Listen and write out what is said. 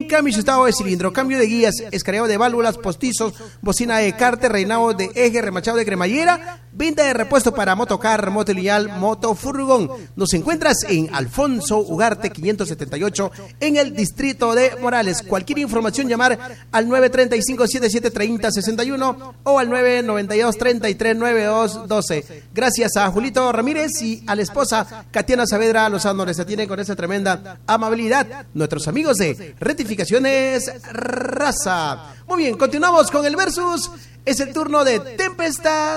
cambio y estado de cilindro, cambio de guías, escaneado de válvulas, postizos, bocina de cárter, reinado de eje, remachado de cremallera, venta de repuesto para motocar, moto lineal, moto furgón. Nos encuentras en Alfonso Ugarte 578 en el distrito de Morales. Cualquier información llamar al 935-7730-61 o al 992-3392-12. Gracias a Julito Ramírez y a la esposa Katiana Saavedra Lozano, les atienden con esa tremenda amabilidad nuestros amigos de Rectificaciones Raza. Muy bien, continuamos con el versus. Es el turno de Tempestad.